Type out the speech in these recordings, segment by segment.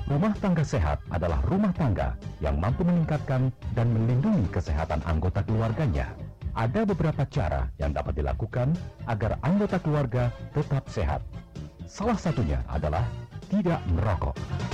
Rumah tangga sehat adalah rumah tangga yang mampu meningkatkan dan melindungi kesehatan anggota keluarganya. Ada beberapa cara yang dapat dilakukan agar anggota keluarga tetap sehat. Salah satunya adalah tidak merokok.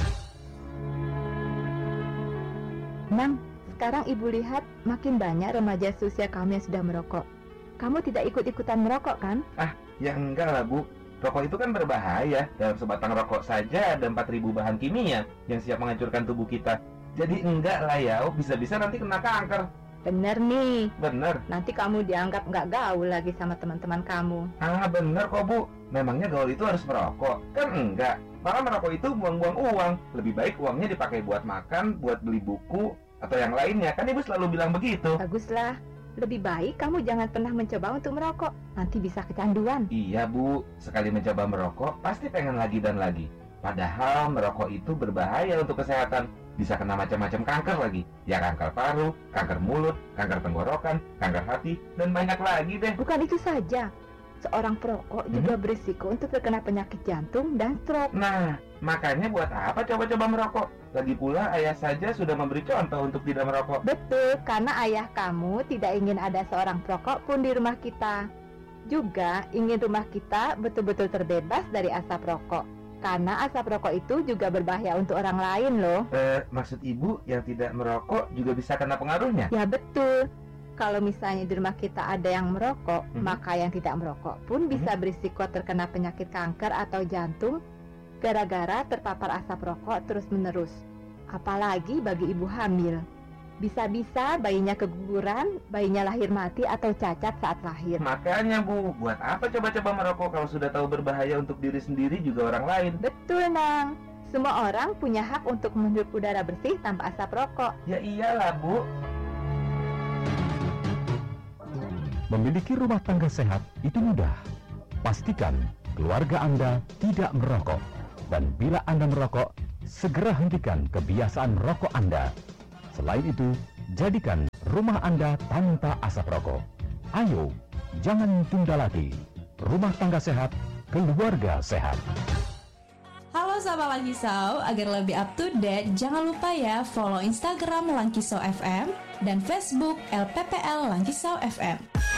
Nang, sekarang ibu lihat makin banyak remaja seusia kamu yang sudah merokok. Kamu tidak ikut-ikutan merokok kan? Ya enggak lah Bu, rokok itu kan berbahaya. Dalam sebatang rokok saja ada 4.000 bahan kimia yang siap menghancurkan tubuh kita. Jadi enggak lah ya, bisa-bisa nanti kena kanker. Bener nih, Bener. nanti kamu dianggap nggak gaul lagi sama teman-teman kamu. Bener kok Bu, memangnya gaul itu harus merokok? Kan enggak, malah merokok itu buang-buang uang. Lebih baik uangnya dipakai buat makan, buat beli buku, atau yang lainnya. Kan Ibu selalu bilang begitu. Baguslah, lebih baik kamu jangan pernah mencoba untuk merokok. Nanti bisa kecanduan. Iya Bu, sekali mencoba merokok pasti pengen lagi dan lagi. Padahal merokok itu berbahaya untuk kesehatan. Bisa kena macam-macam kanker lagi. Ya kanker paru, kanker mulut, kanker tenggorokan, kanker hati, dan banyak lagi deh. Bukan itu saja, seorang perokok juga berisiko untuk terkena penyakit jantung dan stroke. Nah, makanya buat apa coba-coba merokok? Lagi pula ayah saja sudah memberi contoh untuk tidak merokok. Betul, karena ayah kamu tidak ingin ada seorang perokok pun di rumah kita. Juga ingin rumah kita betul-betul terbebas dari asap rokok. Karena asap rokok itu juga berbahaya untuk orang lain loh. Maksud Ibu yang tidak merokok juga bisa kena pengaruhnya? Ya betul. Kalau misalnya di rumah kita ada yang merokok, maka yang tidak merokok pun bisa berisiko terkena penyakit kanker atau jantung gara-gara terpapar asap rokok terus-menerus. Apalagi bagi ibu hamil. Bisa-bisa bayinya keguguran, bayinya lahir mati atau cacat saat lahir. Makanya Bu, buat apa coba-coba merokok kalau sudah tahu berbahaya untuk diri sendiri juga orang lain? Betul, Nang. Semua orang punya hak untuk menghirup udara bersih tanpa asap rokok. Ya iyalah Bu. Memiliki rumah tangga sehat itu mudah. Pastikan keluarga Anda tidak merokok. Dan bila Anda merokok, segera hentikan kebiasaan rokok Anda. Selain itu, jadikan rumah Anda tanpa asap rokok. Ayo, jangan tunda lagi. Rumah tangga sehat, keluarga sehat. Halo sahabat Langkisau, agar lebih up to date, jangan lupa ya follow Instagram Langkisau FM dan Facebook LPPL Langkisau FM.